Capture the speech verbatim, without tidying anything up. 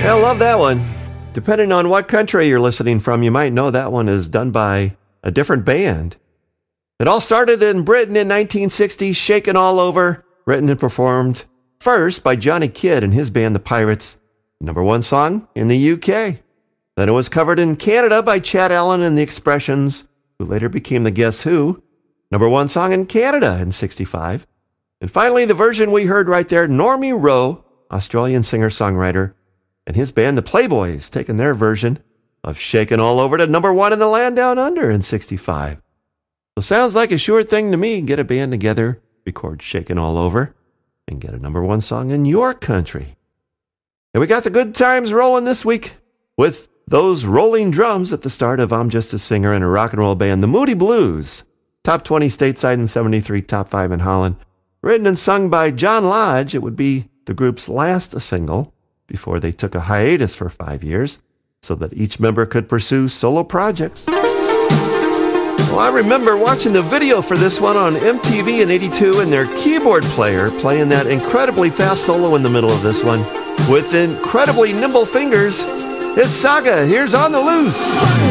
I love that one. Depending on what country you're listening from, you might know that one is done by a different band. It all started in Britain in nineteen sixty, Shakin' All Over, written and performed first by Johnny Kidd and his band The Pirates, number one song in the U K. Then it was covered in Canada by Chad Allen and The Expressions, who later became the Guess Who, number one song in Canada in sixty-five. And finally, the version we heard right there, Normie Rowe, Australian singer-songwriter, and his band, the Playboys, taking their version of Shakin' All Over to number one in the land down under in sixty-five. So sounds like a sure thing to me. Get a band together, record Shakin' All Over, and get a number one song in your country. And we got the good times rolling this week with those rolling drums at the start of I'm Just a Singer and a rock and roll band, the Moody Blues. Top twenty stateside in seventy-three, top five in Holland. Written and sung by John Lodge, it would be the group's last single before they took a hiatus for five years so that each member could pursue solo projects. Well, I remember watching the video for this one on M T V in eighty-two and their keyboard player playing that incredibly fast solo in the middle of this one with incredibly nimble fingers. It's Saga. Here's On the Loose.